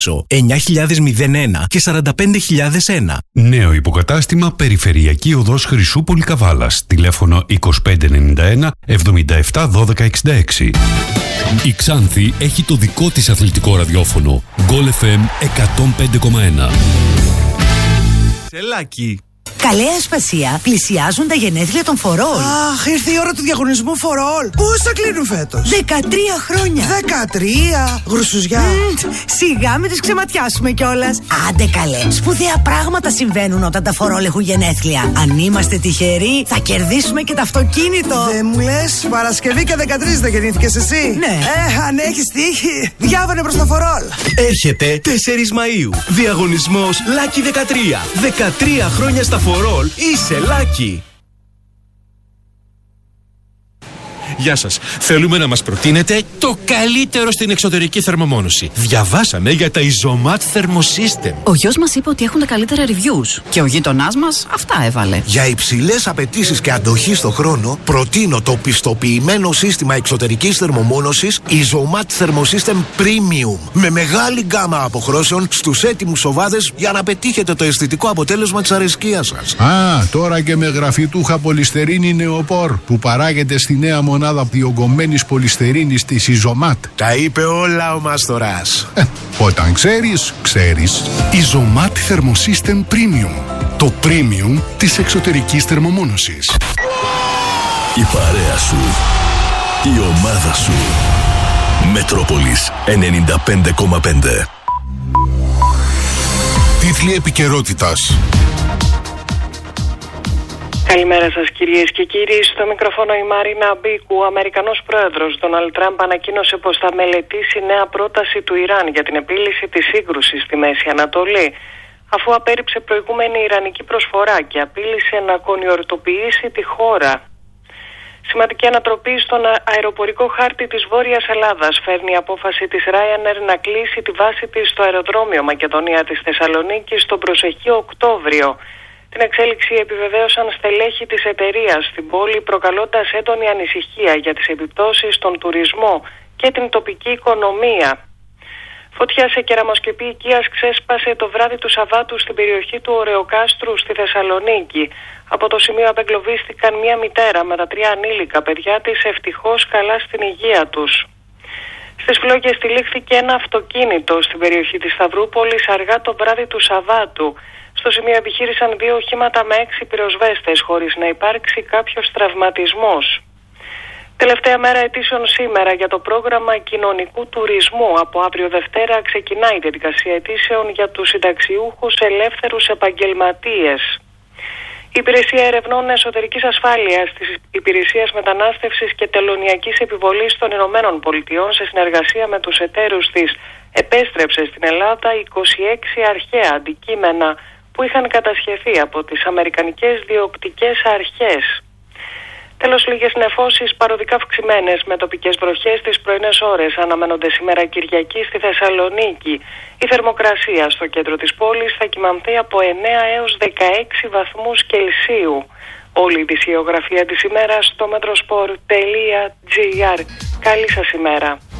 9001 και 45001. Νέο υποκατάστημα Περιφερειακή Οδός Χρυσού Πολυκαβάλας. Τηλέφωνο 2591 77 12 66. Η Ξάνθη έχει το δικό της αθλητικό ραδιόφωνο. Goal FM 105,1. Σελάκι. Καλέ Ασπασία, πλησιάζουν τα γενέθλια των For All. Αχ, ήρθε η ώρα του διαγωνισμού For All. Πόσα κλείνουν φέτος? 13 χρόνια. 13 γρουσουζιά. Σιγά με τις ξεματιάσουμε κιόλας. Άντε καλέ, σπουδαία πράγματα συμβαίνουν όταν τα For All έχουν γενέθλια. Αν είμαστε τυχεροί, θα κερδίσουμε και το αυτοκίνητο. Δεν μου λες, Παρασκευή και 13 δεν γεννήθηκες εσύ? Ναι. Αν έχεις τύχη, διάβανε προς το For All. Έρχεται 4 Μαΐου. Διαγωνισμός Lucky 13. 13 χρόνια στα For All. Είσαι Lucky. Γεια σας. Θέλουμε να μας προτείνετε το καλύτερο στην εξωτερική θερμομόνωση. Διαβάσαμε για τα Isomat Thermosystem. Ο γιος μας είπε ότι έχουν τα καλύτερα reviews και ο γείτονάς μας αυτά έβαλε. Για υψηλές απαιτήσεις και αντοχή στο χρόνο, προτείνω το πιστοποιημένο σύστημα εξωτερικής θερμομόνωσης Isomat Thermosystem Premium. Με μεγάλη γκάμα αποχρώσεων στους έτοιμους οβάδες για να πετύχετε το αισθητικό αποτέλεσμα της αρεσκίας σας. Τώρα και με γραφιτούχα πολυστερίνη νεοπόρ που παράγεται στη νέα μονάδα διογκωμένης πολυστερίνης της Isomat. Τα είπε όλα ο Μάστορας. Όταν ξέρεις, ξέρεις. Isomat Thermosystem Premium. Το premium της εξωτερικής θερμομόνωσης. Η παρέα σου. Η ομάδα σου. Μετρόπολης 95,5. Τίτλοι επικαιρότητας. Καλημέρα σας κυρίες και κύριοι. Στο μικρόφωνο η Μαρίνα Μπίκου. Ο Αμερικανός πρόεδρος Ντόναλντ Τραμπ ανακοίνωσε πως θα μελετήσει νέα πρόταση του Ιράν για την επίλυση της σύγκρουσης στη Μέση Ανατολή, αφού απέρριψε προηγούμενη ιρανική προσφορά και απείλησε να κονιορτοποιήσει τη χώρα. Σημαντική ανατροπή στον αεροπορικό χάρτη της Βόρειας Ελλάδας. Φέρνει η απόφαση της Ryanair να κλείσει τη βάση της στο αεροδρόμιο Μακεδονία της Θεσσαλονίκης τον προσεχή Οκτώβριο. Την εξέλιξη επιβεβαίωσαν στελέχη της εταιρείας στην πόλη, προκαλώντας έντονη ανησυχία για τις επιπτώσεις στον τουρισμό και την τοπική οικονομία. Φωτιά σε κεραμοσκεπή οικίας ξέσπασε το βράδυ του Σαββάτου στην περιοχή του Ωρεοκάστρου στη Θεσσαλονίκη. Από το σημείο απεγκλωβίστηκαν μια μητέρα με τα 3 ανήλικα παιδιά της, ευτυχώς καλά στην υγεία τους. Στις Φλόγες τυλίχθηκε ένα αυτοκίνητο στην περιοχή της Σταυρούπολης αργά το βράδυ του Σαββάτου. Στο σημείο επιχείρησαν 2 οχήματα με 6 πυροσβέστες χωρίς να υπάρξει κάποιος τραυματισμός. Τελευταία μέρα αιτήσεων σήμερα για το πρόγραμμα κοινωνικού τουρισμού. Από αύριο Δευτέρα ξεκινάει η διαδικασία αιτήσεων για τους συνταξιούχους ελεύθερους επαγγελματίες. Η Υπηρεσία Ερευνών Εσωτερικής Ασφάλειας της Υπηρεσίας Μετανάστευσης και Τελωνειακής Επιβολής των Ηνωμένων Πολιτειών, σε συνεργασία με τους εταίρους της, επέστρεψε στην Ελλάδα 26 αρχαία αντικείμενα που είχαν κατασχεθεί από τις αμερικανικές διοκτικές αρχές. Τέλος, λίγες νεφώσεις παροδικά αυξημένες με τοπικές βροχές τις πρωινές ώρες αναμένονται σήμερα Κυριακή στη Θεσσαλονίκη. Η θερμοκρασία στο κέντρο της πόλης θα κυμανθεί από 9 έως 16 βαθμούς Κελσίου. Όλη η ειδησιογραφία της ημέρας στο metrosport.gr. Καλή σας ημέρα.